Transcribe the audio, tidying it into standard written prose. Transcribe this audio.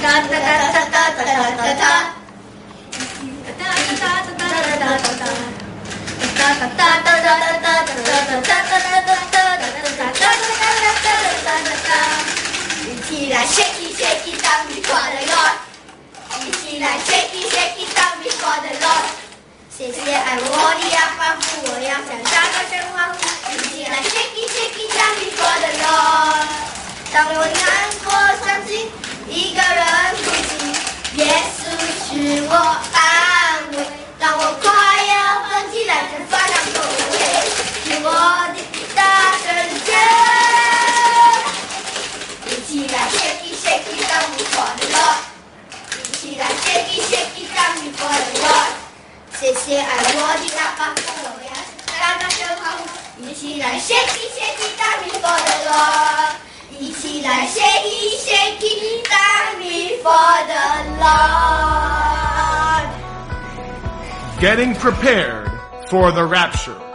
一起来 shake it shake it down before the Lord， 一起来 shake it shake it down before the Lord。谢谢爱我的阿爸父，我要向他高声欢呼。一起来 shake it shake it down before the Lord。当我难过伤心，一个人哭泣，耶稣是我安慰。当我快要放弃来这烦恼周围，是我的大声叫。一起来 shake it shake it down before the Lord， 一起来 shake it shake it down before the Lord。谢谢爱我的阿爸父，我要大大声欢呼。一起来 shake it shake it down before the Lord， 一起来 shake it shake it down before the Lord。 Getting prepared for the rapture.